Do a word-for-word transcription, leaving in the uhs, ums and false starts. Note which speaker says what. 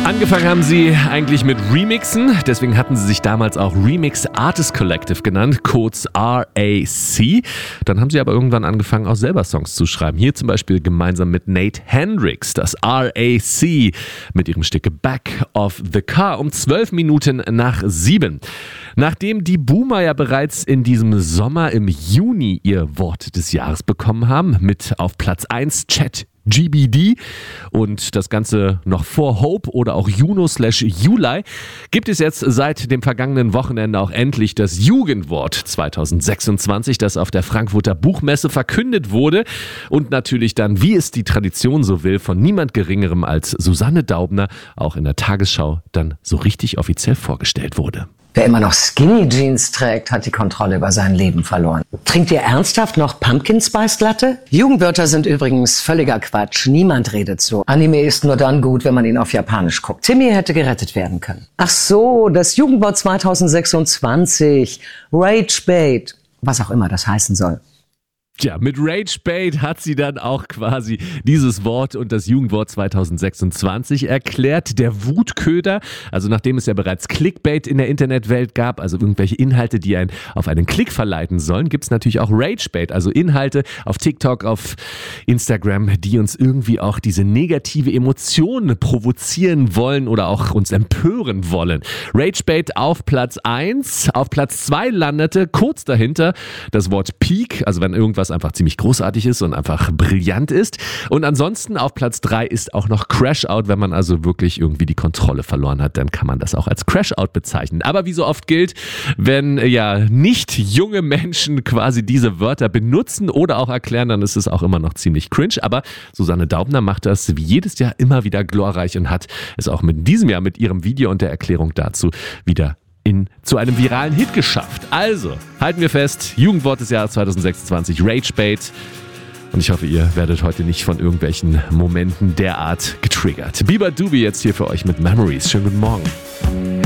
Speaker 1: Angefangen haben sie eigentlich mit Remixen, deswegen hatten sie sich damals auch Remix Artist Collective genannt, kurz R A C. Dann haben sie aber irgendwann angefangen, auch selber Songs zu schreiben. Hier zum Beispiel gemeinsam mit Nate Hendrix, das R A C mit ihrem Stück Back of the Car um zwölf Minuten nach sieben. Nachdem die Boomer ja bereits in diesem Sommer im Juni ihr Wort des Jahres bekommen haben, mit auf Platz eins Chat G B D und das Ganze noch vor Hope oder auch Juno slash Juli, gibt es jetzt seit dem vergangenen Wochenende auch endlich das Jugendwort zwanzig sechsundzwanzig, das auf der Frankfurter Buchmesse verkündet wurde und natürlich dann, wie es die Tradition so will, von niemand Geringerem als Susanne Daubner auch in der Tagesschau dann so richtig offiziell vorgestellt wurde.
Speaker 2: Wer immer noch Skinny Jeans trägt, hat die Kontrolle über sein Leben verloren. Trinkt ihr ernsthaft noch Pumpkin Spice Latte? Jugendwörter sind übrigens völliger Quatsch. Niemand redet so. Anime ist nur dann gut, wenn man ihn auf Japanisch guckt. Timmy hätte gerettet werden können. Ach so, das Jugendwort zwanzig sechsundzwanzig. Ragebait. Was auch immer das heißen soll.
Speaker 1: Tja, mit Ragebait hat sie dann auch quasi dieses Wort und das Jugendwort zwanzig sechsundzwanzig erklärt. Der Wutköder, also nachdem es ja bereits Clickbait in der Internetwelt gab, also irgendwelche Inhalte, die einen auf einen Klick verleiten sollen, gibt es natürlich auch Ragebait, also Inhalte auf TikTok, auf Instagram, die uns irgendwie auch diese negative Emotion provozieren wollen oder auch uns empören wollen. Ragebait auf Platz eins, auf Platz zwei landete kurz dahinter das Wort Peak, also wenn irgendwas einfach ziemlich großartig ist und einfach brillant ist. Und ansonsten auf Platz drei ist auch noch Crashout. Wenn man also wirklich irgendwie die Kontrolle verloren hat, dann kann man das auch als Crashout bezeichnen. Aber wie so oft gilt, wenn ja nicht junge Menschen quasi diese Wörter benutzen oder auch erklären, dann ist es auch immer noch ziemlich cringe. Aber Susanne Daubner macht das wie jedes Jahr immer wieder glorreich und hat es auch mit diesem Jahr mit ihrem Video und der Erklärung dazu wieder In, zu einem viralen Hit geschafft. Also, halten wir fest, Jugendwort des Jahres zwanzig sechsundzwanzig, Ragebait. Und ich hoffe, ihr werdet heute nicht von irgendwelchen Momenten derart getriggert. Biba Dubi jetzt hier für euch mit Memories. Schönen guten Morgen.